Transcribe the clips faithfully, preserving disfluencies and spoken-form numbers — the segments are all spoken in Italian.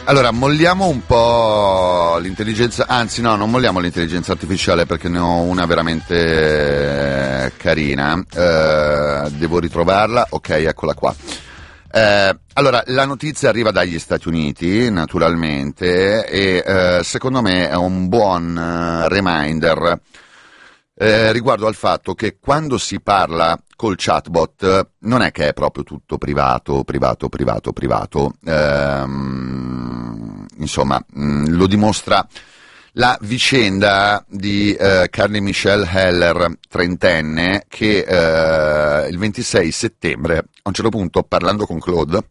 Allora, molliamo un po' l'intelligenza, anzi no, non molliamo l'intelligenza artificiale perché ne ho una veramente eh, carina, eh, devo ritrovarla, ok, eccola qua. Eh, allora, la notizia arriva dagli Stati Uniti, naturalmente, e eh, secondo me è un buon eh, reminder eh, riguardo al fatto che quando si parla col chatbot non è che è proprio tutto privato, privato, privato, privato, ehm, insomma, mh, lo dimostra la vicenda di eh, Carly Michelle Heller, trentenne, che eh, il ventisei settembre, a un certo punto, parlando con Claude,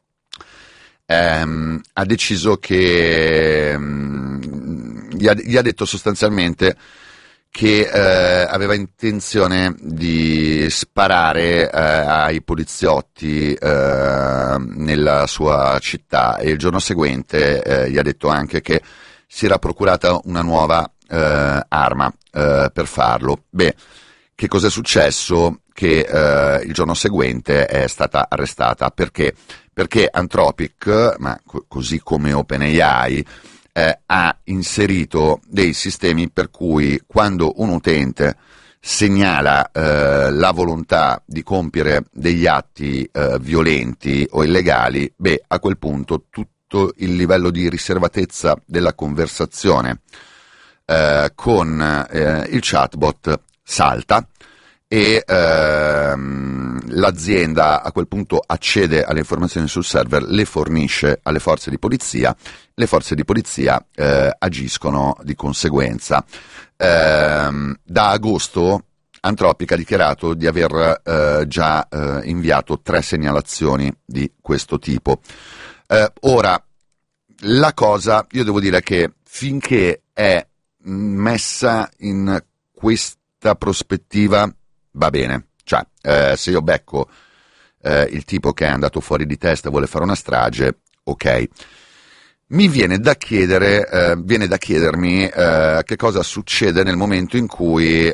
ehm, ha deciso che ehm, gli, ha, gli ha detto sostanzialmente che eh, aveva intenzione di sparare eh, ai poliziotti eh, nella sua città, e il giorno seguente eh, gli ha detto anche che si era procurata una nuova eh, arma eh, per farlo. Beh, che cos'è successo? Che eh, il giorno seguente è stata arrestata. Perché? Perché Anthropic, ma co- così come OpenAI, eh, ha inserito dei sistemi per cui quando un utente segnala eh, la volontà di compiere degli atti eh, violenti o illegali, beh, a quel punto tutto il livello di riservatezza della conversazione eh, con eh, il chatbot salta, e ehm, l'azienda a quel punto accede alle informazioni sul server, le fornisce alle forze di polizia, le forze di polizia eh, agiscono di conseguenza. Ehm, da agosto Anthropic ha dichiarato di aver eh, già eh, inviato tre segnalazioni di questo tipo. Eh, ora, la cosa, io devo dire che finché è messa in questa prospettiva va bene, cioè eh, se io becco eh, il tipo che è andato fuori di testa e vuole fare una strage, ok. Mi viene da chiedere, eh, viene da chiedermi eh, che cosa succede nel momento in cui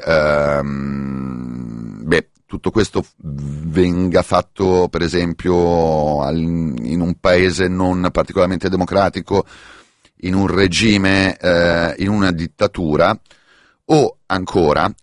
ehm, beh, tutto questo venga fatto, per esempio, al, in un paese non particolarmente democratico, in un regime, eh, in una dittatura, o ancora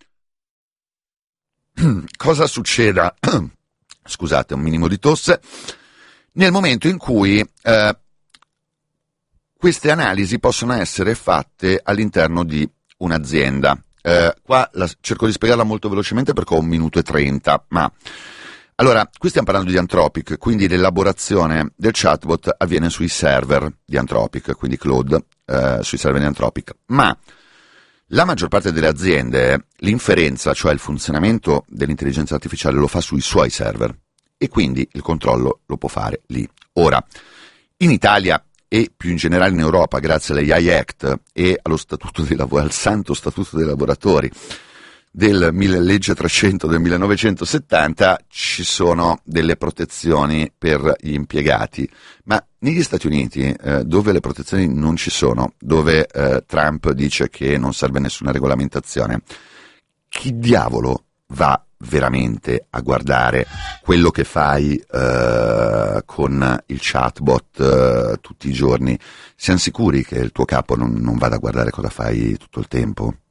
cosa succeda, scusate, un minimo di tosse, nel momento in cui eh, queste analisi possono essere fatte all'interno di un'azienda. Eh, qua la, cerco di spiegarla molto velocemente perché ho un minuto e trenta, ma allora, qui stiamo parlando di Anthropic, quindi l'elaborazione del chatbot avviene sui server di Anthropic, quindi Claude, eh, sui server di Anthropic, ma la maggior parte delle aziende l'inferenza, cioè il funzionamento dell'intelligenza artificiale, lo fa sui suoi server, e quindi il controllo lo può fare lì. Ora, in Italia e più in generale in Europa, grazie all'A I Act e allo statuto dei lav- al santo statuto dei lavoratori del legge trecento del millenovecentosettanta, ci sono delle protezioni per gli impiegati, ma negli Stati Uniti, eh, dove le protezioni non ci sono, dove eh, Trump dice che non serve nessuna regolamentazione, chi diavolo va veramente a guardare quello che fai eh, con il chatbot eh, tutti i giorni? Siamo sicuri che il tuo capo non, non vada a guardare cosa fai tutto il tempo?